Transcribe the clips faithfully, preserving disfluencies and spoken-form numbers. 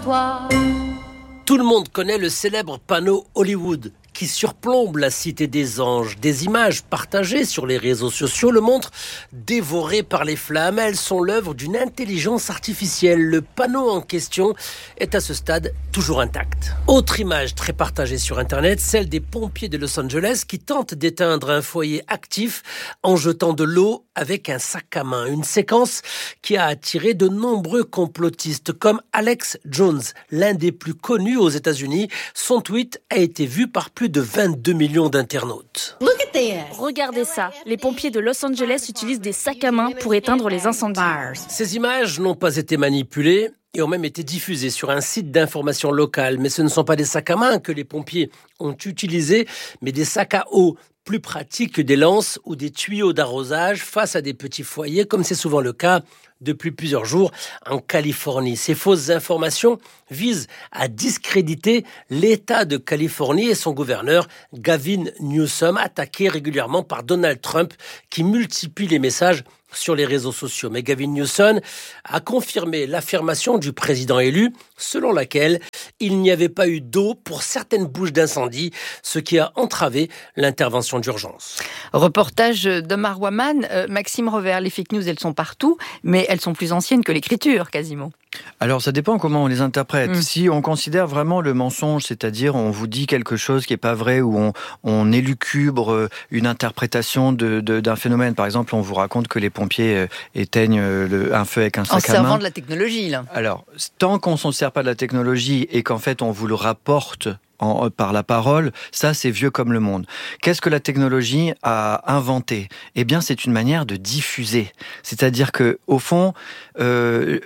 toi. Tout le monde connaît le célèbre panneau Hollywood qui surplombe la cité des anges. Des images partagées sur les réseaux sociaux le montrent dévoré par les flammes. Elles sont l'œuvre d'une intelligence artificielle. Le panneau en question est à ce stade toujours intact. Autre image très partagée sur Internet, celle des pompiers de Los Angeles qui tentent d'éteindre un foyer actif en jetant de l'eau avec un sac à main. Une séquence qui a attiré de nombreux complotistes comme Alex Jones, l'un des plus connus aux États-Unis. Son tweet a été vu par plus de vingt-deux millions d'internautes. Regardez ça, les pompiers de Los Angeles utilisent des sacs à main pour éteindre les incendies. Ces images n'ont pas été manipulées et ont même été diffusées sur un site d'information locale. Mais ce ne sont pas des sacs à main que les pompiers ont utilisés, mais des sacs à eau, plus pratiques que des lances ou des tuyaux d'arrosage face à des petits foyers, comme c'est souvent le cas depuis plusieurs jours en Californie. Ces fausses informations visent à discréditer l'État de Californie et son gouverneur Gavin Newsom, attaqué régulièrement par Donald Trump, qui multiplie les messages sur les réseaux sociaux. Mais Gavin Newsom a confirmé l'affirmation du président élu selon laquelle il n'y avait pas eu d'eau pour certaines bouches d'incendie, ce qui a entravé l'intervention d'urgence. Reportage de Marwaman. Euh, Maxime Revers, les fake news, elles sont partout, mais elles sont plus anciennes que l'écriture, quasiment. Alors ça dépend comment on les interprète. Mmh. Si on considère vraiment le mensonge, c'est-à-dire on vous dit quelque chose qui n'est pas vrai ou on, on élucubre une interprétation de, de, d'un phénomène. Par exemple, on vous raconte que les pompiers éteignent le, un feu avec un sac à main. En servant de la technologie, là. Alors, tant qu'on ne s'en sert pas de la technologie et qu'en fait on vous le rapporte En, par la parole, ça c'est vieux comme le monde. Qu'est-ce que la technologie a inventé ? Eh bien, c'est une manière de diffuser. C'est-à-dire que, au fond, euh,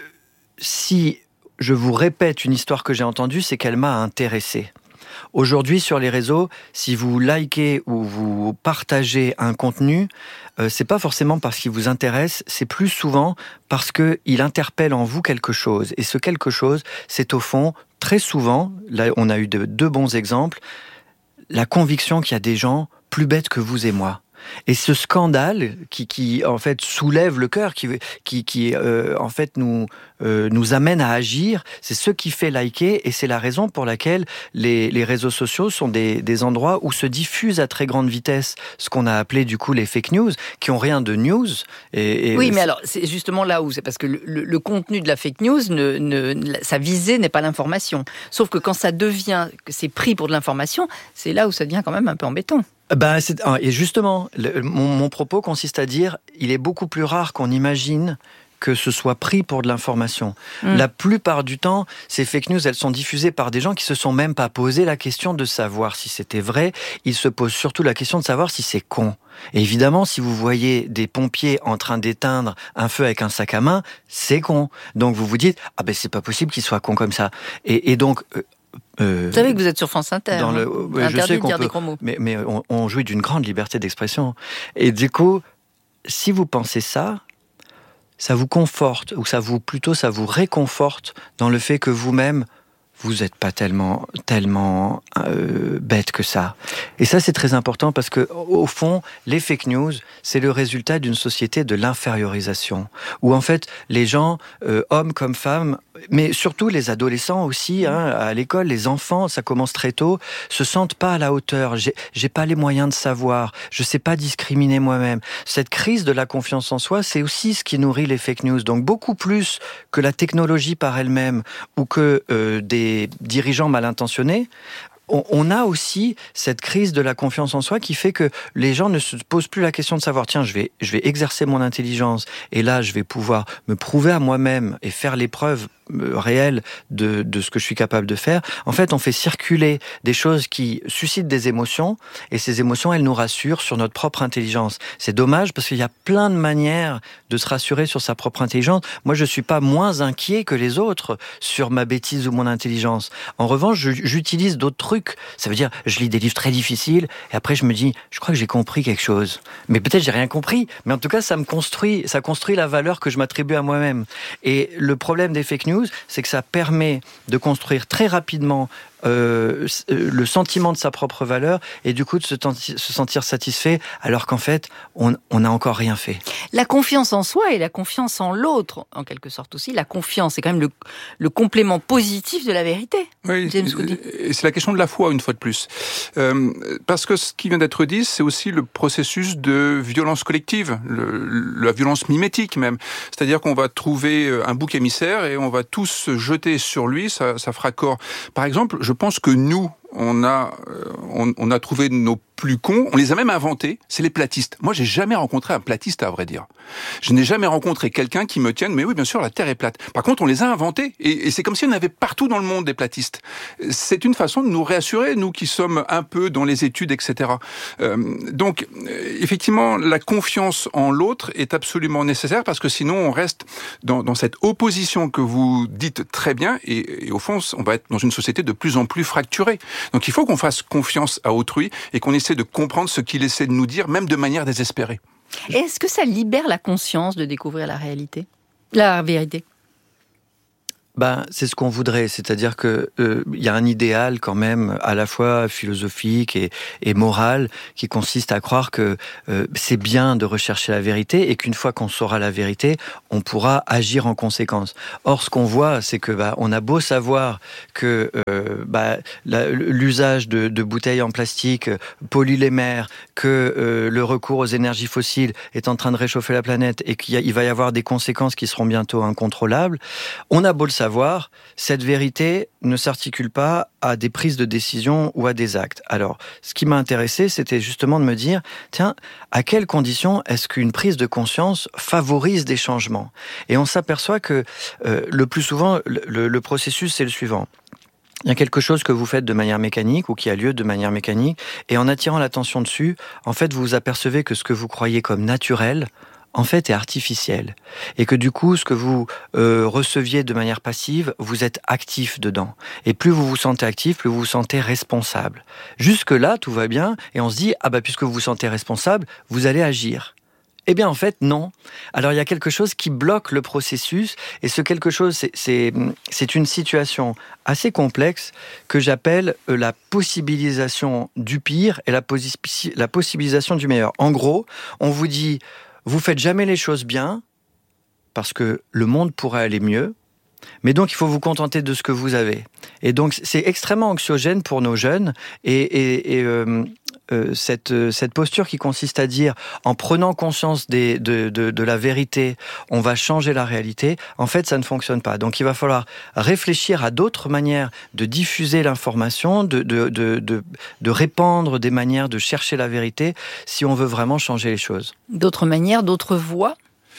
si je vous répète une histoire que j'ai entendue, c'est qu'elle m'a intéressé. Aujourd'hui, sur les réseaux, si vous likez ou vous partagez un contenu, euh, c'est pas forcément parce qu'il vous intéresse, c'est plus souvent parce qu'il interpelle en vous quelque chose. Et ce quelque chose, c'est au fond, très souvent, là on a eu de, deux bons exemples, la conviction qu'il y a des gens plus bêtes que vous et moi. Et ce scandale qui, qui en fait soulève le cœur, qui, qui, qui euh, en fait nous, euh, nous amène à agir, c'est ce qui fait liker et c'est la raison pour laquelle les, les réseaux sociaux sont des, des endroits où se diffusent à très grande vitesse ce qu'on a appelé du coup les fake news, qui ont rien de news. Et, et oui, mais alors c'est justement là où c'est parce que le, le, le contenu de la fake news, ne, ne, sa visée n'est pas l'information. Sauf que quand ça devient, que c'est pris pour de l'information, c'est là où ça devient quand même un peu embêtant. Ben, c'est, et justement, le, mon, mon propos consiste à dire, il est beaucoup plus rare qu'on imagine que ce soit pris pour de l'information. Mmh. La plupart du temps, ces fake news, elles sont diffusées par des gens qui se sont même pas posé la question de savoir si c'était vrai. Ils se posent surtout la question de savoir si c'est con. Et évidemment, si vous voyez des pompiers en train d'éteindre un feu avec un sac à main, c'est con. Donc vous vous dites, ah ben c'est pas possible qu'ils soient cons comme ça. Et, et donc... Euh, Euh, vous savez que vous êtes sur France Inter. Dans hein. le, euh, Interdit je sais de qu'on dire peut, des gros mots. Mais, mais on, on jouit d'une grande liberté d'expression. Et du coup, si vous pensez ça, ça vous conforte, ou ça vous, plutôt ça vous réconforte dans le fait que vous-même, vous n'êtes pas tellement, tellement euh, bête que ça. Et ça, c'est très important parce que, au fond, les fake news, c'est le résultat d'une société de l'infériorisation. Où, en fait, les gens, euh, hommes comme femmes, mais surtout les adolescents aussi, hein, à l'école, les enfants, ça commence très tôt, se sentent pas à la hauteur. J'ai, j'ai pas les moyens de savoir. Je sais pas discriminer moi-même. Cette crise de la confiance en soi, c'est aussi ce qui nourrit les fake news. Donc, beaucoup plus que la technologie par elle-même ou que euh, des dirigeants mal intentionnés, on a aussi cette crise de la confiance en soi qui fait que les gens ne se posent plus la question de savoir, tiens, je vais, je vais exercer mon intelligence et là, je vais pouvoir me prouver à moi-même et faire l'épreuve réelle de, de ce que je suis capable de faire. En fait, on fait circuler des choses qui suscitent des émotions et ces émotions, elles nous rassurent sur notre propre intelligence. C'est dommage parce qu'il y a plein de manières de se rassurer sur sa propre intelligence. Moi, je suis pas moins inquiet que les autres sur ma bêtise ou mon intelligence. En revanche, je, j'utilise d'autres trucs. Ça veut dire, je lis des livres très difficiles et après je me dis, je crois que j'ai compris quelque chose. Mais peut-être j'ai rien compris. Mais en tout cas, ça me construit, ça construit la valeur que je m'attribue à moi-même. Et le problème des fake news, c'est que ça permet de construire très rapidement euh, le sentiment de sa propre valeur et du coup de se, tenti- se sentir satisfait alors qu'en fait, on n'a encore rien fait. La confiance en soi et la confiance en l'autre, en quelque sorte aussi. La confiance, c'est quand même le, le complément positif de la vérité. Oui, James Woody. Et c'est la question de la foi, une fois de plus. Euh, parce que ce qui vient d'être dit, c'est aussi le processus de violence collective, le, la violence mimétique même. C'est-à-dire qu'on va trouver un bouc émissaire et on va tous se jeter sur lui, ça, ça fera corps. Par exemple, je pense que nous, on a, on, on a trouvé nos plus cons, on les a même inventés, c'est les platistes. Moi, j'ai jamais rencontré un platiste, à vrai dire. Je n'ai jamais rencontré quelqu'un qui me tienne, mais oui, bien sûr, la Terre est plate. Par contre, on les a inventés, et, et c'est comme si on avait partout dans le monde des platistes. C'est une façon de nous réassurer, nous qui sommes un peu dans les études, et cetera. Euh, donc, effectivement, la confiance en l'autre est absolument nécessaire, parce que sinon, on reste dans, dans cette opposition que vous dites très bien, et, et au fond, on va être dans une société de plus en plus fracturée. Donc, il faut qu'on fasse confiance à autrui, et qu'on essaie de comprendre ce qu'il essaie de nous dire, même de manière désespérée. Et est-ce que ça libère la conscience de découvrir la réalité, la vérité ? Ben, c'est ce qu'on voudrait, c'est-à-dire que euh, y a un idéal quand même à la fois philosophique et, et moral qui consiste à croire que euh, c'est bien de rechercher la vérité et qu'une fois qu'on saura la vérité, on pourra agir en conséquence. Or, ce qu'on voit, c'est que bah, on a beau savoir que euh, bah, la, l'usage de, de bouteilles en plastique pollue les mers, que euh, le recours aux énergies fossiles est en train de réchauffer la planète et qu'il y a, il va y avoir des conséquences qui seront bientôt incontrôlables. On a beau le savoir, cette vérité ne s'articule pas à des prises de décision ou à des actes. Alors, ce qui m'a intéressé, c'était justement de me dire, tiens, à quelles conditions est-ce qu'une prise de conscience favorise des changements ? Et on s'aperçoit que euh, le plus souvent, le, le processus, c'est le suivant. Il y a quelque chose que vous faites de manière mécanique ou qui a lieu de manière mécanique, et en attirant l'attention dessus, en fait, vous vous apercevez que ce que vous croyez comme naturel, en fait, est artificiel. Et que du coup, ce que vous euh, receviez de manière passive, vous êtes actif dedans. Et plus vous vous sentez actif, plus vous vous sentez responsable. Jusque-là, tout va bien, et on se dit, ah bah, puisque vous vous sentez responsable, vous allez agir. Eh bien, en fait, non. Alors, il y a quelque chose qui bloque le processus, et ce quelque chose, c'est, c'est, c'est une situation assez complexe que j'appelle la possibilisation du pire et la, posi- la possibilisation du meilleur. En gros, on vous dit, vous faites jamais les choses bien, parce que le monde pourrait aller mieux, mais donc il faut vous contenter de ce que vous avez. Et donc c'est extrêmement anxiogène pour nos jeunes, et, et, et euh, euh, cette, cette posture qui consiste à dire, en prenant conscience des, de, de, de la vérité, on va changer la réalité, en fait ça ne fonctionne pas. Donc il va falloir réfléchir à d'autres manières de diffuser l'information, de, de, de, de, de répandre des manières de chercher la vérité, si on veut vraiment changer les choses. D'autres manières, d'autres voies ?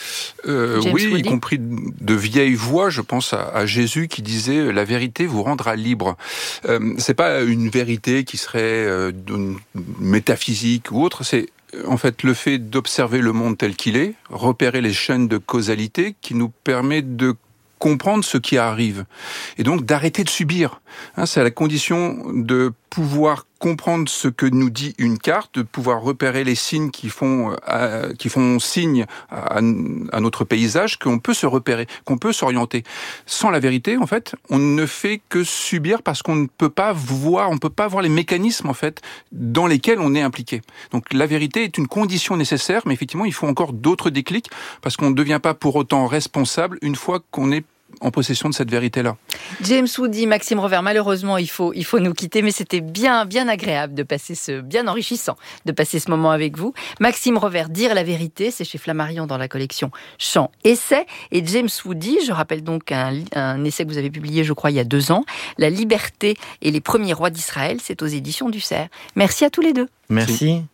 Euh, oui, Woody. Y compris de vieilles voix. Je pense à, à Jésus qui disait « La vérité vous rendra libre ». Euh, c'est pas une vérité qui serait euh, métaphysique ou autre, c'est en fait le fait d'observer le monde tel qu'il est, repérer les chaînes de causalité qui nous permet de comprendre ce qui arrive et donc d'arrêter de subir. Hein, c'est à la condition de pouvoir comprendre ce que nous dit une carte, de pouvoir repérer les signes qui font euh, qui font signe à, à notre paysage, qu'on peut se repérer, qu'on peut s'orienter. Sans la vérité, en fait, on ne fait que subir parce qu'on ne peut pas voir, on ne peut pas voir les mécanismes en fait dans lesquels on est impliqué. Donc la vérité est une condition nécessaire, mais effectivement, il faut encore d'autres déclics parce qu'on ne devient pas pour autant responsable une fois qu'on est en possession de cette vérité-là. James Woody, Maxime Revers, malheureusement, il faut, il faut nous quitter, mais c'était bien, bien agréable de passer ce, bien enrichissant de passer ce moment avec vous. Maxime Revers, Dire la vérité, c'est chez Flammarion dans la collection Chants Essais. Et James Woody, je rappelle donc un, un essai que vous avez publié, je crois, il y a deux ans, La liberté et les premiers rois d'Israël, c'est aux éditions du Cerf. Merci à tous les deux. Merci.